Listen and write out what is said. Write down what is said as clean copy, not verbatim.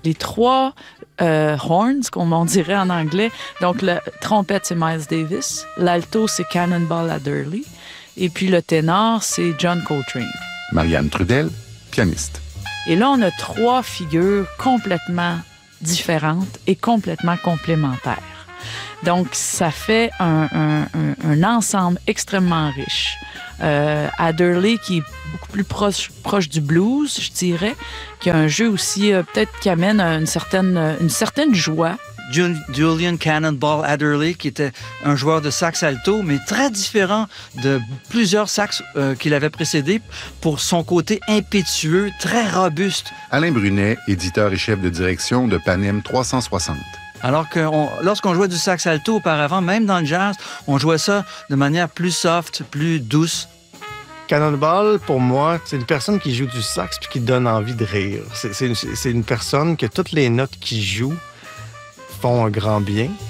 les 3 horns, comme on dirait en anglais. Donc, le trompette, c'est Miles Davis. L'alto, c'est Cannonball Adderley. Et puis, le ténor, c'est John Coltrane. Marianne Trudel, pianiste. Et là, on a 3 figures complètement différentes et complètement complémentaires. Donc, ça fait un ensemble extrêmement riche. Adderley, qui est beaucoup plus proche du blues, je dirais, qui a un jeu aussi, peut-être qui amène une certaine joie. Julian Cannonball Adderley, qui était un joueur de sax alto, mais très différent de plusieurs sax qu'il avait précédés pour son côté impétueux, très robuste. Alain Brunet, éditeur et chef de direction de Panem 360. Alors que lorsqu'on jouait du sax alto auparavant, même dans le jazz, on jouait ça de manière plus soft, plus douce. Cannonball, pour moi, c'est une personne qui joue du sax puis qui donne envie de rire. C'est une personne que toutes les notes qu'il joue font un grand bien.